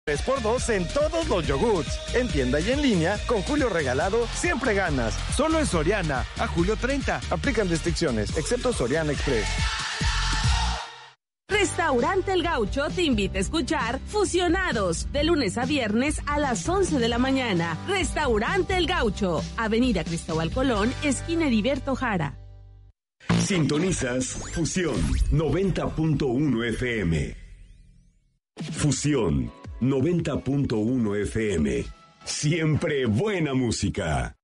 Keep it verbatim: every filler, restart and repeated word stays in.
tres por dos en todos los yogurts. En tienda y en línea, con Julio Regalado, siempre ganas. Solo en Soriana, a julio treinta. Aplican restricciones, excepto Soriana Express. Restaurante El Gaucho te invita a escuchar Fusionados, de lunes a viernes a las once de la mañana. Restaurante El Gaucho, Avenida Cristóbal Colón, esquina Heriberto Jara. Sintonizas Fusión noventa punto uno F M. Fusión noventa punto uno F M. Siempre buena música.